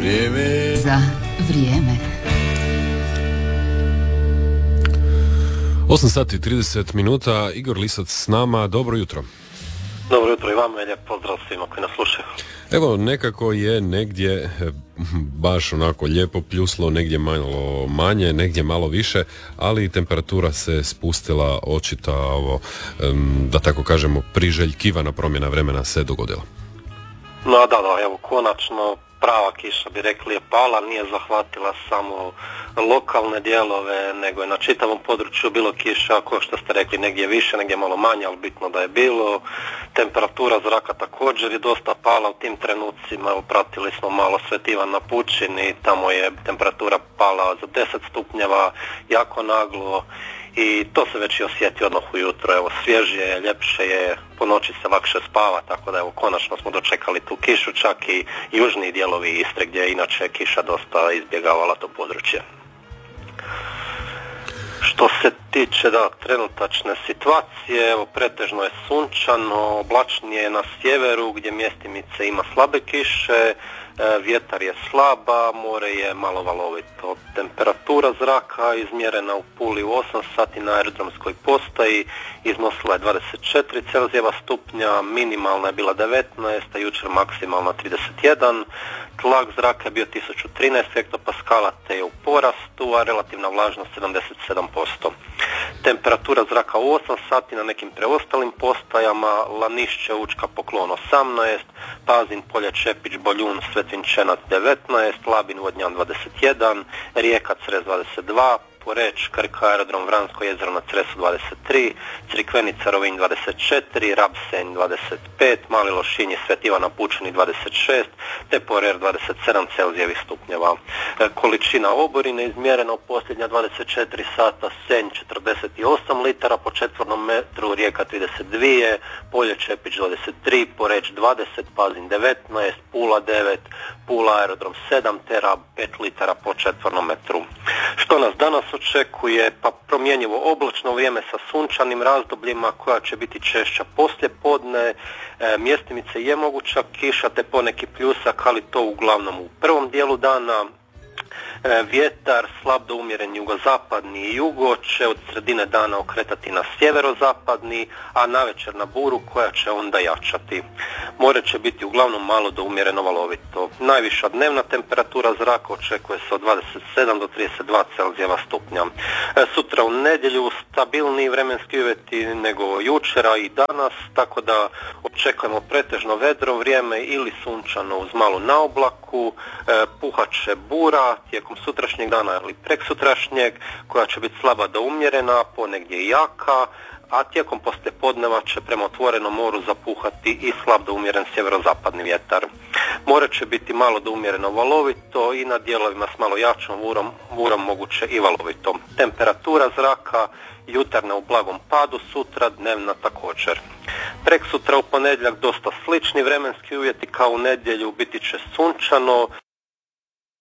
Vrijeme za vrijeme. 8 sati i 30 minuta, Igor Lisac s nama, dobro jutro. Dobro jutro i vama, lijep pozdrav svima koji nas slušaju. Evo, nekako je negdje baš onako lijepo pljuslo, negdje malo manje, negdje malo više, ali temperatura se spustila očito, da tako kažemo, priželjkivana promjena vremena se dogodila. No da, evo konačno prava kiša bi rekli je pala, nije zahvatila samo lokalne dijelove, nego je na čitavom području bilo kiša, kao što ste rekli, negdje više, negdje malo manje, ali bitno da je bilo. Temperatura zraka također je dosta pala u tim trenucima, pratili smo malo Svet Ivan na pučini, tamo je temperatura pala za 10 stupnjeva, jako naglo. I to se već i osjeti odmah ujutro, evo svježije je, ljepše je, po noći se lakše spava, tako da evo konačno smo dočekali tu kišu, čak i južni dijelovi Istre gdje je inače kiša dosta izbjegavala to područje. Što se tiče trenutačne situacije, evo pretežno je sunčano, oblačnije je na sjeveru gdje mjestimice ima slabe kiše, vjetar je slaba, more je malo valovito. Temperatura zraka izmjerena u Puli u 8 sati na aerodromskoj postaji iznosila je 24 Celzijeva stupnja, minimalna je bila 19, a jučer maksimalna 31. Tlak zraka je bio 1013 hektopaskala te je u porastu, a relativna vlažnost 77%. Temperatura zraka u 8 sati na nekim preostalim postajama: Lanišće, Učka, Poklon 18, Pazin, Polje, Čepić, Boljun, Svetvinčenac 19, Labin, Vodnjan 21, Rijeka, Cres 22, Poreč, Krka, aerodrom Vransko jezero na Cresu 23, Crikvenica, Rovinj 24, Rab, Senj 25, Mali Lošinj i Svet Ivan na pučini 26, te Porer 27 Celzijevih stupnjeva. Količina oborine izmjerena u posljednja 24 sata: Senj 48 litara po četvornom metru, Rijeka 32, Polje, Čepić 23, Poreč 20, Pazin 19, Pula 9, Pula aerodrom 7, te Rab 5 litara po četvornom metru. Što nas danas očekuje? Pa promjenjivo oblačno vrijeme sa sunčanim razdobljima koja će biti češća poslije podne, mjestimice je moguća kiša te poneki pljusak, ali to uglavnom u prvom dijelu dana. Vjetar slab do umjeren jugozapadni i jugo će od sredine dana okretati na sjeverozapadni, a navečer na buru koja će onda jačati. More će biti uglavnom malo do umjereno valovito. Najviša dnevna temperatura zraka očekuje se od 27 do 32 Celzijeva stupnja. Sutra u nedjelju stabilniji vremenski uvjeti nego jučera i danas, tako da očekujemo pretežno vedro vrijeme ili sunčano uz malo na oblaku. Puhat će bura tijekom sutrašnjeg dana ili preksutrašnjeg, koja će biti slaba do umjerena, ponegdje i jaka, a tijekom poslijepodneva će prema otvorenom moru zapuhati i slab do umjeren sjeverozapadni vjetar. More će biti malo do umjereno valovito i na dijelovima s malo jačom vurom moguće i valovito. Temperatura zraka jutarnja u blagom padu, sutra dnevna također. Preksutra u ponedjeljak dosta slični vremenski uvjeti kao u nedjelju, biti će sunčano,